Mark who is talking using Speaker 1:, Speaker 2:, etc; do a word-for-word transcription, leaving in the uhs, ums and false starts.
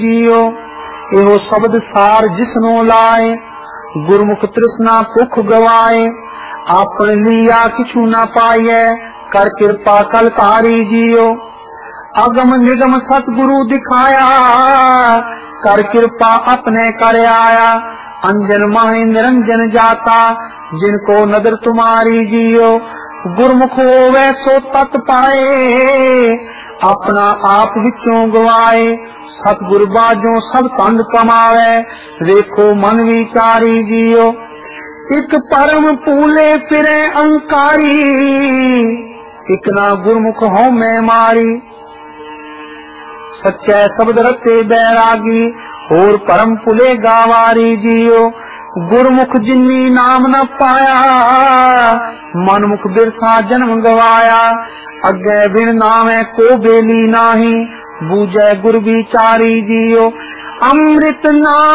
Speaker 1: जियो एहो शब्द सार जिसनो लाए, गुरमुख तृष्णा भुख गवाए, आपन लिया किछु न पाइए, कर कृपा कलकारी जियो। अगम निगम सतगुरु दिखाया, कर कृपा अपने कर आया, अंजन माहि निरंजन जाता, जिनको नदर तुम्हारी जियो। गुरमुख होवे सो तत पाए, अपना आप विचों गवाए, सतगुर बाजों सब तंद कमावे, देखो मन विचारी जियो। एक परम पूले फिरे अंकारी, एक ना गुरमुख हो मैं मारी, सच्चे शब्द रते बैरागी, और परम पुले गावारी जियो। गुरमुख जिन्नी नाम न पाया, मनमुख बिरसा जन्म गवाया, अगे बिन नामे को बेली नाही, बूझे गुर विचारी जियो। अमृत नाम